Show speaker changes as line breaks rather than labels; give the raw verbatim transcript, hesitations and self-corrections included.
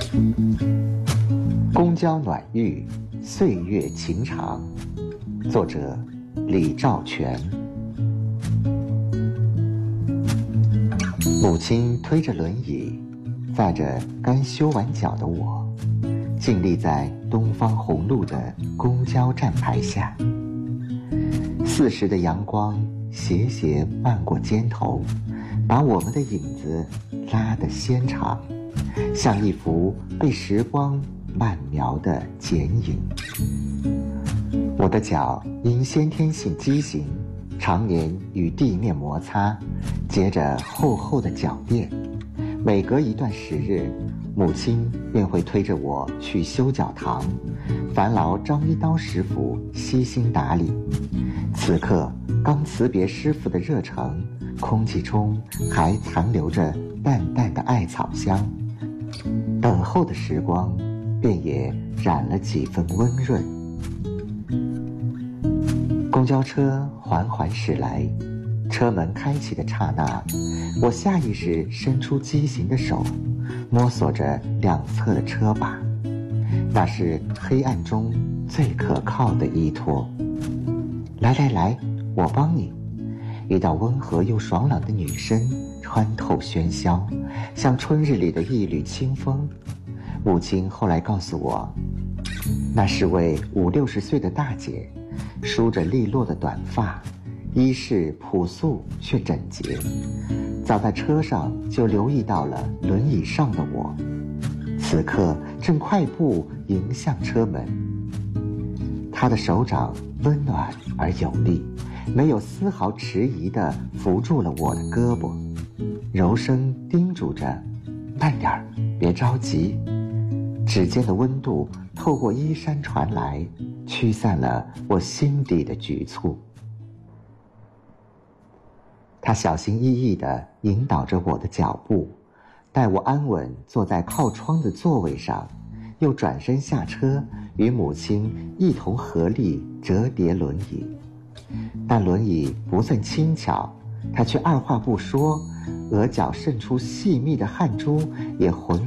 公交暖玉，岁月情长。作者李兆全。母亲推着轮椅，载着刚修完脚的我，静立在东方红路的公交站牌下。四时的阳光斜斜漫过肩头，把我们的影子拉得纤长，像一幅被时光慢描的剪影。我的脚因先天性畸形，常年与地面摩擦，结着厚厚的脚垫。每隔一段时日，母亲便会推着我去修脚堂，烦劳张一刀师傅悉心打理。此刻刚辞别师傅的热诚，空气中还残留着淡淡的艾草香，等候的时光便也染了几分温润。公交车缓缓驶来，车门开启的刹那，我下意识伸出畸形的手，摸索着两侧的车把，那是黑暗中最可靠的依托。来来来，我帮你。一道温和又爽朗的女声穿透喧嚣，像春日里的一缕清风。母亲后来告诉我，那是位五六十岁的大姐，梳着利落的短发，衣饰朴素却整洁。早在车上就留意到了轮椅上的我，此刻正快步迎向车门。她的手掌温暖而有力，没有丝毫迟疑地扶住了我的胳膊，柔声叮嘱着：“慢点儿，别着急。”指尖的温度透过衣衫传来，驱散了我心底的局促。他小心翼翼地引导着我的脚步，待我安稳坐在靠窗的座位上，又转身下车，与母亲一同合力折叠轮椅。但轮椅不算轻巧，他却二话不说，额角渗出细密的汗珠也浑